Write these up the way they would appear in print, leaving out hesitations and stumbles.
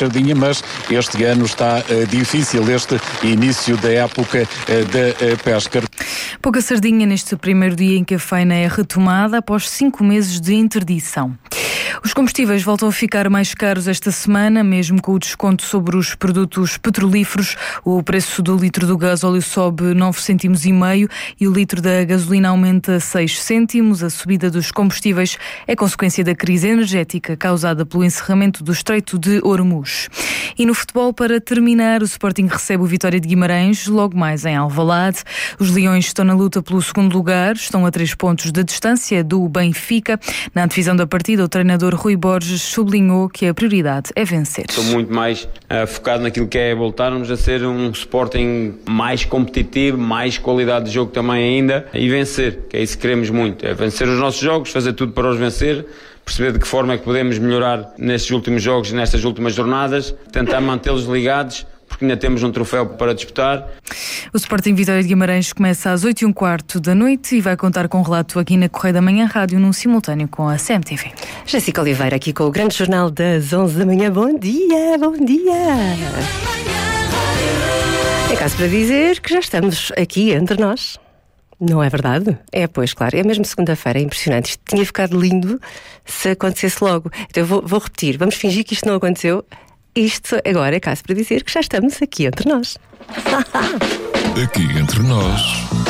sardinha, mas este ano está difícil este início da época da pesca. Pouca sardinha neste primeiro dia em que a faina é retomada após 5 meses de interdição. Os combustíveis voltam a ficar mais caros esta semana, mesmo com o desconto sobre os produtos petrolíferos. O preço do litro do gasóleo sobe 9 cêntimos e meio e o litro da gasolina aumenta 6 cêntimos. A subida dos combustíveis é consequência da crise energética causada pelo encerramento do Estreito de Hormuz. E no futebol, para terminar, o Sporting recebe o Vitória de Guimarães, logo mais em Alvalade. Os Leões estão na luta pelo segundo lugar, estão a 3 pontos de distância do Benfica. Na antevisão da partida, o treinador Rui Borges sublinhou que a prioridade é vencer. Estou muito mais focado naquilo que é voltarmos a ser um Sporting mais competitivo, mais qualidade de jogo também ainda, e vencer, que é isso que queremos muito, é vencer os nossos jogos, fazer tudo para os vencer, perceber de que forma é que podemos melhorar nestes últimos jogos, nestas últimas jornadas, tentar mantê-los ligados, porque ainda temos um troféu para disputar. O Sporting Vitória de Guimarães começa às 8h15 da noite e vai contar com um relato aqui na Correio da Manhã Rádio, num simultâneo com a CMTV. Jéssica Oliveira aqui com o grande jornal das 11 da manhã. Bom dia, bom dia. É caso para dizer que já estamos aqui entre nós. Não é verdade? É, pois, claro. É mesmo segunda-feira, é impressionante. Isto tinha ficado lindo se acontecesse logo. Então eu vou repetir. Vamos fingir que isto não aconteceu. Isto agora é caso para dizer que já estamos aqui entre nós. Aqui entre nós.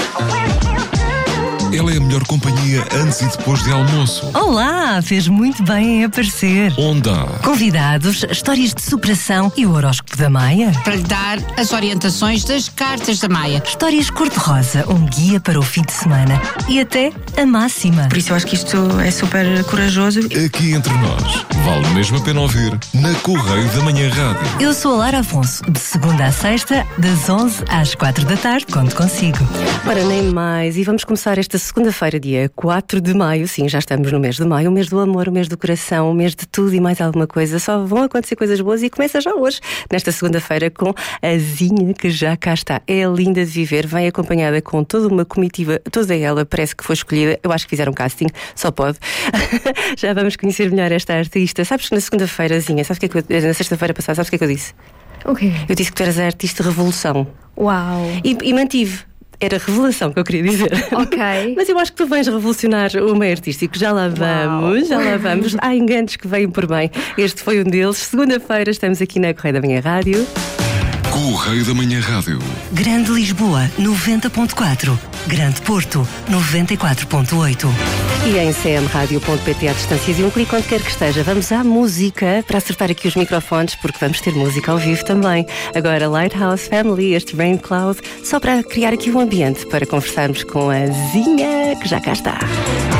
Ela é a melhor companhia antes e depois de almoço. Olá, fez muito bem em aparecer. Onda. Convidados, histórias de superação e o horóscopo da Maia. Para lhe dar as orientações das cartas da Maia. Histórias cor-de-rosa, um guia para o fim de semana. E até a máxima. Por isso eu acho que isto é super corajoso. Aqui entre nós. Vale mesmo a pena ouvir na Correio da Manhã Rádio. Eu sou a Lara Afonso, de segunda à sexta, das 11 às 4 da tarde, conto consigo. Ora, nem mais. E vamos começar esta segunda-feira, dia 4 de maio. Sim, já estamos no mês de maio. O mês do amor, o mês do coração, o mês de tudo e mais alguma coisa. Só vão acontecer coisas boas e começa já hoje, nesta segunda-feira, com a Zinha, que já cá está. É linda de viver. Vem acompanhada com toda uma comitiva. Toda ela parece que foi escolhida. Eu acho que fizeram casting. Só pode. Já vamos conhecer melhor esta artista. Sabes que na segunda-feira, Zinha, sabes que na sexta-feira passada, sabes o que é que eu disse? O quê? Eu disse que tu eras a artista revolução. Uau! E mantive. Era revelação que eu queria dizer. Ok. Mas eu acho que tu vens revolucionar o meio artístico. Já lá vamos, já lá vamos. Há enganos que vêm por bem. Este foi um deles. Segunda-feira estamos aqui na Correio da Manhã Rádio. Correio da Manhã Rádio. Grande Lisboa, 90.4. Grande Porto, 94.8. E em cmradio.pt à distância de um clique onde quer que esteja. Vamos à música para acertar aqui os microfones, porque vamos ter música ao vivo também. Agora Lighthouse Family, este Rain Cloud, só para criar aqui um ambiente para conversarmos com a Zinha, que já cá está.